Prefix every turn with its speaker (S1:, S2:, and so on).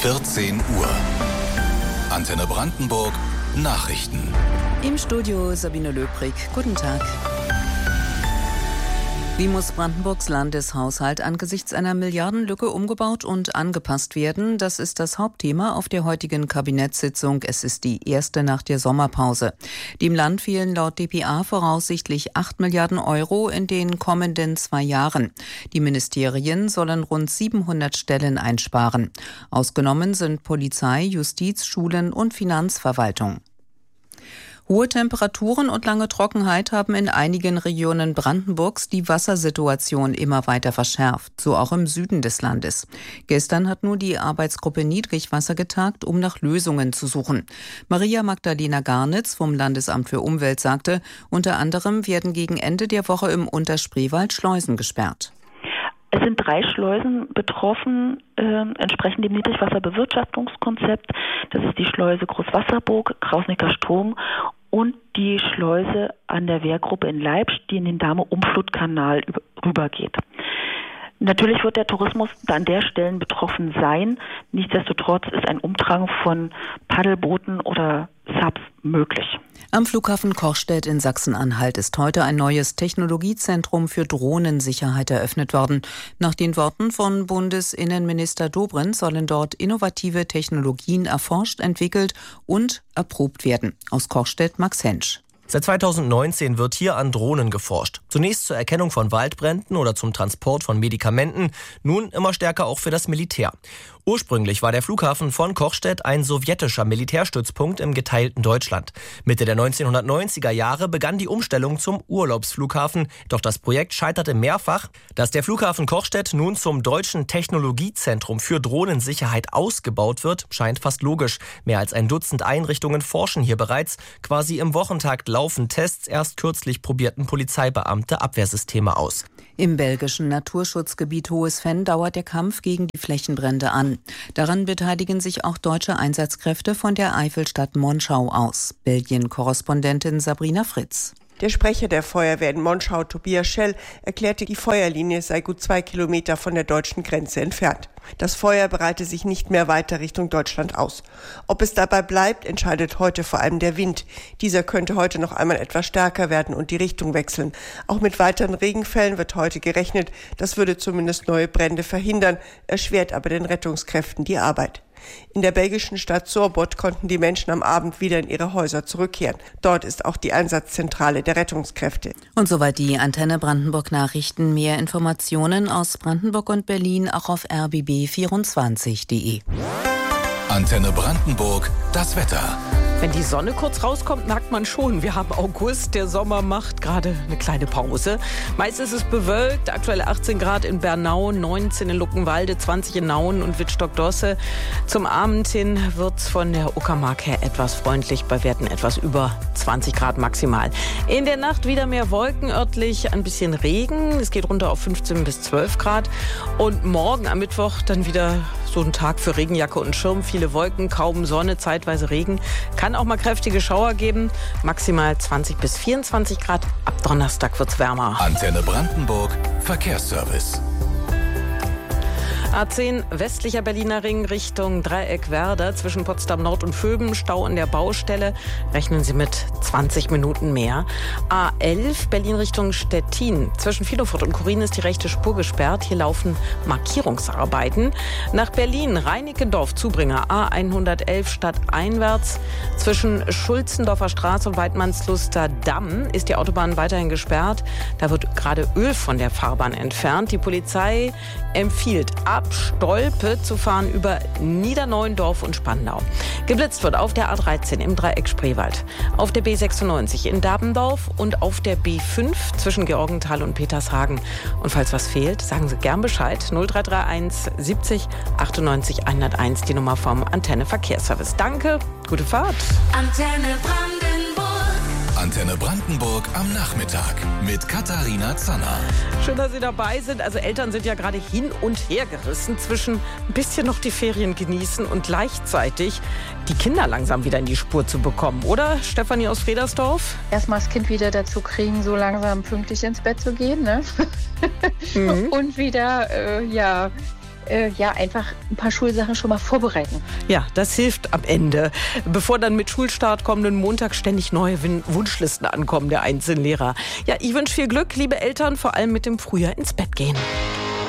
S1: 14 Uhr. Antenne Brandenburg Nachrichten.
S2: Im Studio Sabine Löbrig. Guten Tag. Wie muss Brandenburgs Landeshaushalt angesichts einer Milliardenlücke umgebaut und angepasst werden? Das ist das Hauptthema auf der heutigen Kabinettssitzung. Es ist die erste nach der Sommerpause. Dem Land fehlen laut dpa voraussichtlich 8 Milliarden Euro in den kommenden 2 Jahren. Die Ministerien sollen rund 700 Stellen einsparen. Ausgenommen sind Polizei, Justiz, Schulen und Finanzverwaltung. Hohe Temperaturen und lange Trockenheit haben in einigen Regionen Brandenburgs die Wassersituation immer weiter verschärft, so auch im Süden des Landes. Gestern hat nun die Arbeitsgruppe Niedrigwasser getagt, um nach Lösungen zu suchen. Maria Magdalena Garnitz vom Landesamt für Umwelt sagte, unter anderem werden gegen Ende der Woche im Unterspreewald Schleusen gesperrt.
S3: Es sind 3 Schleusen betroffen, entsprechend dem Niedrigwasserbewirtschaftungskonzept. Das ist die Schleuse Großwasserburg, Krausnicker Strom und die Schleuse an der Wehrgruppe in Leipzig, die in den Dahme-Umflutkanal rübergeht. Natürlich wird der Tourismus an der Stellen betroffen sein. Nichtsdestotrotz ist ein Umtragen von Paddelbooten oder Subs möglich.
S2: Am Flughafen Cochstedt in Sachsen-Anhalt ist heute ein neues Technologiezentrum für Drohnensicherheit eröffnet worden. Nach den Worten von Bundesinnenminister Dobrindt sollen dort innovative Technologien erforscht, entwickelt und erprobt werden. Aus Cochstedt Max Hensch.
S4: Seit 2019 wird hier an Drohnen geforscht. Zunächst zur Erkennung von Waldbränden oder zum Transport von Medikamenten, nun immer stärker auch für das Militär. Ursprünglich war der Flughafen von Cochstedt ein sowjetischer Militärstützpunkt im geteilten Deutschland. Mitte der 1990er Jahre begann die Umstellung zum Urlaubsflughafen, doch das Projekt scheiterte mehrfach. Dass der Flughafen Cochstedt nun zum deutschen Technologiezentrum für Drohnensicherheit ausgebaut wird, scheint fast logisch. Mehr als ein Dutzend Einrichtungen forschen hier bereits. Quasi im Wochentakt laufen Tests. Erst kürzlich probierten Polizeibeamte Abwehrsysteme aus.
S2: Im belgischen Naturschutzgebiet Hohes-Venn dauert der Kampf gegen die Flächenbrände an. Daran beteiligen sich auch deutsche Einsatzkräfte von der Eifelstadt Monschau aus. Belgien-Korrespondentin Sabrina Fritz.
S5: Der Sprecher der Feuerwehr in Monschau, Tobias Schell, erklärte, die Feuerlinie sei gut 2 Kilometer von der deutschen Grenze entfernt. Das Feuer breite sich nicht mehr weiter Richtung Deutschland aus. Ob es dabei bleibt, entscheidet heute vor allem der Wind. Dieser könnte heute noch einmal etwas stärker werden und die Richtung wechseln. Auch mit weiteren Regenfällen wird heute gerechnet. Das würde zumindest neue Brände verhindern, erschwert aber den Rettungskräften die Arbeit. In der belgischen Stadt Sorbot konnten die Menschen am Abend wieder in ihre Häuser zurückkehren. Dort ist auch die Einsatzzentrale der Rettungskräfte.
S2: Und soweit die Antenne Brandenburg Nachrichten. Mehr Informationen aus Brandenburg und Berlin auch auf rbb24.de.
S1: Antenne Brandenburg, das Wetter.
S6: Wenn die Sonne kurz rauskommt, merkt man schon, wir haben August, der Sommer macht gerade eine kleine Pause. Meist ist es bewölkt, aktuell 18 Grad in Bernau, 19 in Luckenwalde, 20 in Nauen und Wittstock-Dosse. Zum Abend hin wird es von der Uckermark her etwas freundlich, bei Werten etwas über 20 Grad maximal. In der Nacht wieder mehr Wolken, örtlich ein bisschen Regen, es geht runter auf 15 bis 12 Grad. Und morgen am Mittwoch dann wieder so ein Tag für Regenjacke und Schirm, viele Wolken, kaum Sonne, zeitweise Regen. Kann auch mal kräftige Schauer geben, maximal 20 bis 24 Grad. Ab Donnerstag wird's wärmer.
S1: Antenne Brandenburg, Verkehrsservice.
S6: A10 westlicher Berliner Ring Richtung Dreieck-Werder zwischen Potsdam Nord und Vöben, Stau an der Baustelle, rechnen Sie mit 20 Minuten mehr. A11 Berlin Richtung Stettin zwischen Vilofurt und Kurin ist die rechte Spur gesperrt, hier laufen Markierungsarbeiten. Nach Berlin Reinickendorf Zubringer A111 stadteinwärts zwischen Schulzendorfer Straße und Weidmannsluster Damm ist die Autobahn weiterhin gesperrt, da wird gerade Öl von der Fahrbahn entfernt. Die Polizei empfiehlt ab Stolpe zu fahren über Niederneuendorf und Spandau. Geblitzt wird auf der A13 im Dreieck Spreewald, auf der B96 in Dabendorf und auf der B5 zwischen Georgenthal und Petershagen. Und falls was fehlt, sagen Sie gern Bescheid. 0331 70 98 101, die Nummer vom Antenne Verkehrsservice. Danke, gute Fahrt.
S1: Antenne Brandenburg am Nachmittag mit Katharina Zanner.
S6: Schön, dass Sie dabei sind. Also Eltern sind ja gerade hin und her gerissen zwischen ein bisschen noch die Ferien genießen und gleichzeitig die Kinder langsam wieder in die Spur zu bekommen. Oder, Stefanie aus Fredersdorf?
S7: Erstmal das Kind wieder dazu kriegen, so langsam pünktlich ins Bett zu gehen, ne? Und wieder, einfach ein paar Schulsachen schon mal vorbereiten.
S6: Ja, das hilft am Ende. Bevor dann mit Schulstart kommenden Montag ständig neue Wunschlisten ankommen der einzelnen Lehrer. Ja, ich wünsche viel Glück, liebe Eltern, vor allem mit dem Früher ins Bett gehen.